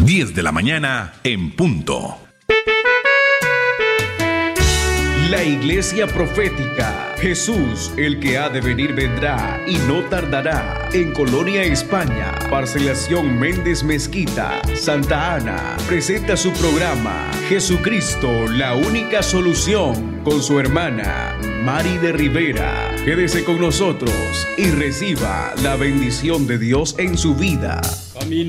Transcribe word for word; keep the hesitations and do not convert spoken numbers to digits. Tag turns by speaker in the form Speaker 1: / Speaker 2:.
Speaker 1: diez de la mañana en punto.
Speaker 2: La Iglesia Profética, Jesús, el que ha de venir vendrá y no tardará. En Colonia, España, Parcelación Méndez Mezquita, Santa Ana, presenta su programa Jesucristo, la única solución, con su hermana Mari de Rivera. Quédese con nosotros y reciba la bendición de Dios en su vida.
Speaker 3: Camino